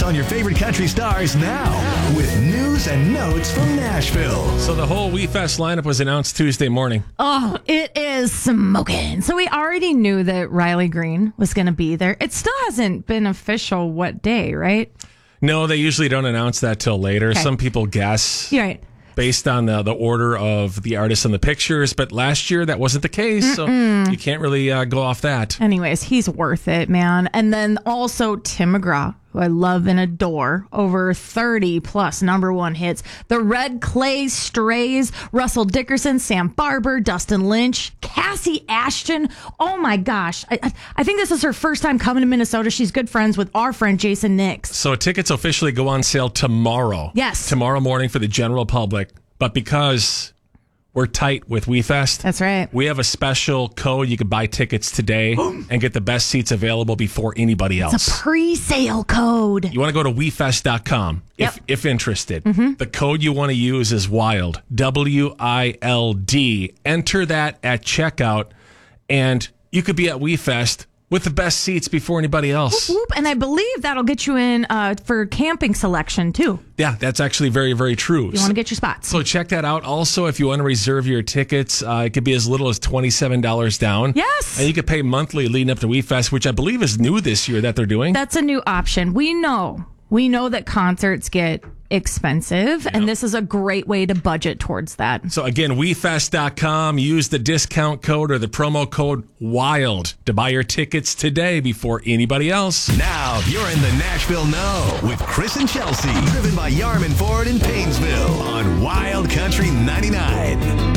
on your favorite country stars now with news and notes from Nashville. So the whole WeFest lineup was announced Tuesday morning. Oh, it is smoking. So we already knew that Riley Green was going to be there. It still hasn't been official what day, right? No, they usually don't announce that till later. Okay. Some people guess. You're right. Based on the order of the artists and the pictures. But last year, that wasn't the case. So you can't really go off that. Anyways, he's worth it, man. And then also Tim McGraw, who I love and adore, over 30 plus number one hits. The Red Clay Strays, Russell Dickerson, Sam Barber, Dustin Lynch, Cassie Ashton. Oh my gosh. I think this is her first time coming to Minnesota. She's good friends with our friend Jason Nix. So tickets officially go on sale tomorrow. Yes. Tomorrow morning for the general public. But because we're tight with WeFest. That's right. We have a special code. You can buy tickets today and get the best seats available before anybody else. It's a pre-sale code. You want to go to WeFest.com if interested. The code you want to use is WILD, WILD. Enter that at checkout, and you could be at WeFest with the best seats before anybody else. Whoop, whoop. And I believe that'll get you in for camping selection, too. Yeah, that's actually very, very true. You want to get your spots. So check that out. Also, if you want to reserve your tickets, it could be as little as $27 down. Yes. And you could pay monthly leading up to WeFest, which I believe is new this year that they're doing. That's a new option. We know that concerts get expensive, and this is a great way to budget towards that. So again, WeFest.com. Use the discount code or the promo code WILD to buy your tickets today before anybody else. Now you're in the Nashville Know with Chris and Chelsea, driven by Yarman Ford in Paynesville on Wild Country 99.